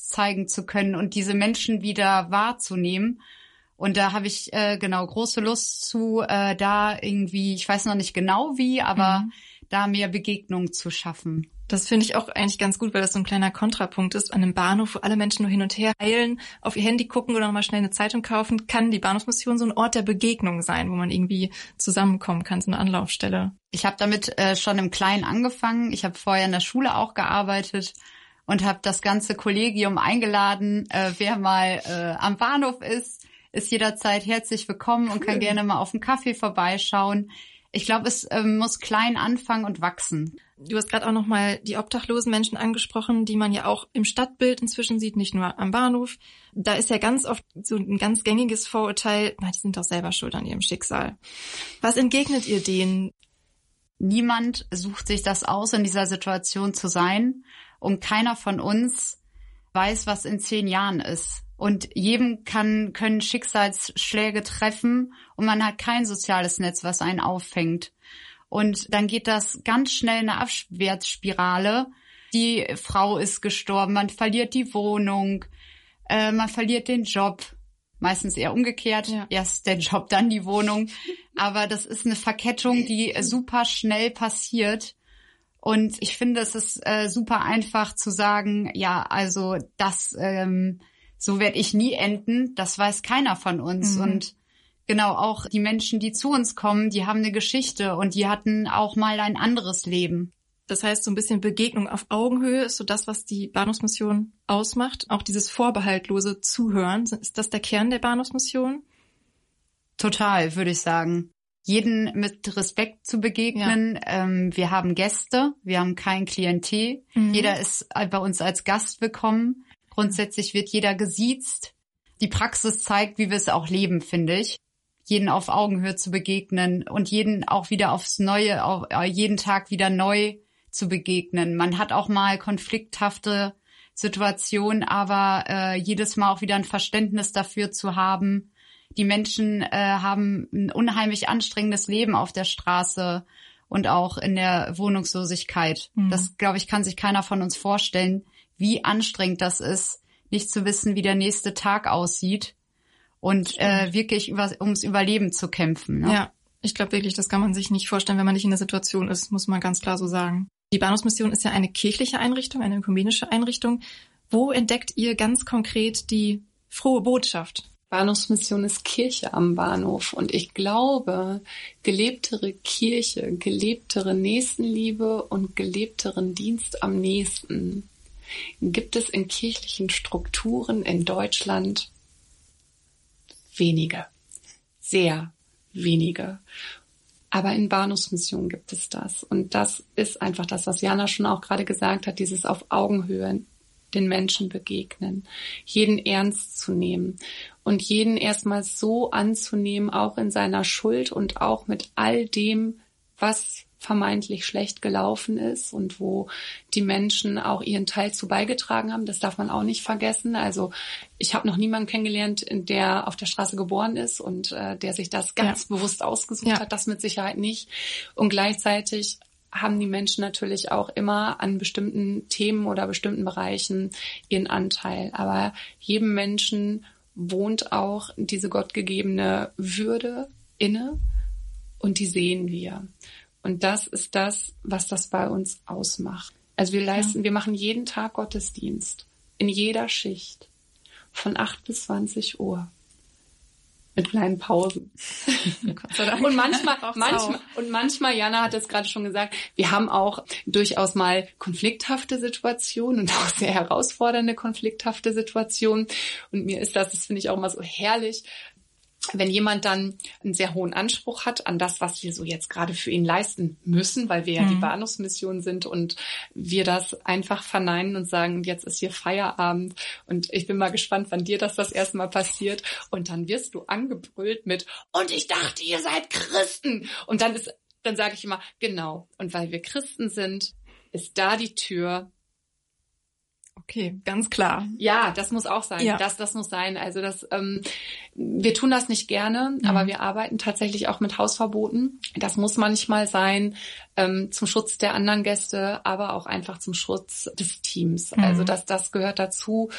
zeigen zu können und diese Menschen wieder wahrzunehmen. Und da habe ich große Lust zu, da irgendwie, ich weiß noch nicht genau wie, aber da mehr Begegnung zu schaffen. Das finde ich auch eigentlich ganz gut, weil das so ein kleiner Kontrapunkt ist. An einem Bahnhof, wo alle Menschen nur hin und her eilen, auf ihr Handy gucken oder nochmal schnell eine Zeitung kaufen, kann die Bahnhofsmission so ein Ort der Begegnung sein, wo man irgendwie zusammenkommen kann, so eine Anlaufstelle. Ich habe damit schon im Kleinen angefangen. Ich habe vorher in der Schule auch gearbeitet und habe das ganze Kollegium eingeladen. Wer mal am Bahnhof ist jederzeit herzlich willkommen und kann gerne mal auf einen Kaffee vorbeischauen. Ich glaube, es muss klein anfangen und wachsen. Du hast gerade auch nochmal die obdachlosen Menschen angesprochen, die man ja auch im Stadtbild inzwischen sieht, nicht nur am Bahnhof. Da ist ja ganz oft so ein ganz gängiges Vorurteil, die sind doch selber schuld an ihrem Schicksal. Was entgegnet ihr denen? Niemand sucht sich das aus, in dieser Situation zu sein. Und keiner von uns weiß, was in 10 Jahren ist. Und jedem können Schicksalsschläge treffen und man hat kein soziales Netz, was einen auffängt. Und dann geht das ganz schnell in eine Abwärtsspirale. Die Frau ist gestorben, man verliert die Wohnung, man verliert den Job. Meistens eher umgekehrt, erst der Job, dann die Wohnung. Aber das ist eine Verkettung, die super schnell passiert. Und ich finde, es ist super einfach zu sagen, ja, also das, so werde ich nie enden. Das weiß keiner von uns. Und genau, auch die Menschen, die zu uns kommen, die haben eine Geschichte und die hatten auch mal ein anderes Leben. Das heißt, so ein bisschen Begegnung auf Augenhöhe ist so das, was die Bahnhofsmission ausmacht. Auch dieses vorbehaltlose Zuhören. Ist das der Kern der Bahnhofsmission? Total, würde ich sagen. Jeden mit Respekt zu begegnen. Ja. Wir haben Gäste, wir haben kein Klientel. Jeder ist bei uns als Gast willkommen. Grundsätzlich wird jeder gesiezt. Die Praxis zeigt, wie wir es auch leben, finde ich. Jeden auf Augenhöhe zu begegnen und jeden auch wieder aufs Neue, jeden Tag wieder neu zu begegnen. Man hat auch mal konflikthafte Situationen, aber jedes Mal auch wieder ein Verständnis dafür zu haben. Die Menschen haben ein unheimlich anstrengendes Leben auf der Straße und auch in der Wohnungslosigkeit. Das, glaube ich, kann sich keiner von uns vorstellen, wie anstrengend das ist, nicht zu wissen, wie der nächste Tag aussieht und wirklich ums Überleben zu kämpfen. Ne? Ja, ich glaube wirklich, das kann man sich nicht vorstellen, wenn man nicht in der Situation ist, muss man ganz klar so sagen. Die Bahnhofsmission ist ja eine kirchliche Einrichtung, eine ökumenische Einrichtung. Wo entdeckt ihr ganz konkret die frohe Botschaft? Bahnhofsmission ist Kirche am Bahnhof und ich glaube, gelebtere Kirche, gelebtere Nächstenliebe und gelebteren Dienst am Nächsten gibt es in kirchlichen Strukturen in Deutschland wenige, sehr wenige. Aber in Bahnhofsmission gibt es das und das ist einfach das, was Jana schon auch gerade gesagt hat, dieses auf Augenhöhe den Menschen begegnen, jeden ernst zu nehmen und jeden erstmal so anzunehmen, auch in seiner Schuld und auch mit all dem, was vermeintlich schlecht gelaufen ist und wo die Menschen auch ihren Teil zu beigetragen haben. Das darf man auch nicht vergessen. Also ich habe noch niemanden kennengelernt, der auf der Straße geboren ist und der sich das ganz bewusst ausgesucht hat. Das mit Sicherheit nicht. Und gleichzeitig haben die Menschen natürlich auch immer an bestimmten Themen oder bestimmten Bereichen ihren Anteil. Aber jedem Menschen wohnt auch diese gottgegebene Würde inne und die sehen wir. Und das ist das, was das bei uns ausmacht. Also wir machen jeden Tag Gottesdienst, in jeder Schicht, von 8 bis 20 Uhr. Mit kleinen Pausen. Und manchmal, Jana hat es gerade schon gesagt, wir haben auch durchaus mal konflikthafte Situationen und auch sehr herausfordernde konflikthafte Situationen. Und mir ist das finde ich auch immer so herrlich, wenn jemand dann einen sehr hohen Anspruch hat an das, was wir so jetzt gerade für ihn leisten müssen, weil wir ja die Bahnhofsmission sind und wir das einfach verneinen und sagen, jetzt ist hier Feierabend und ich bin mal gespannt, wann dir das erste Mal passiert und dann wirst du angebrüllt mit und ich dachte, ihr seid Christen und dann sage ich immer, genau, und weil wir Christen sind, ist da die Tür. Okay, ganz klar. Ja, das muss auch sein. Ja. Das muss sein. Also wir tun das nicht gerne, aber wir arbeiten tatsächlich auch mit Hausverboten. Das muss manchmal sein, zum Schutz der anderen Gäste, aber auch einfach zum Schutz des Teams. Also das gehört dazu.